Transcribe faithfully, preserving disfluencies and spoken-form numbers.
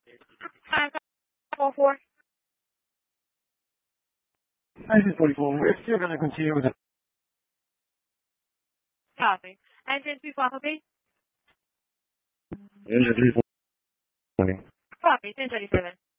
Five four four. Engine forty-four, we're still going to continue with it. Copy. Engine two four, please. Engine three four. Copy. ten thirty-seven.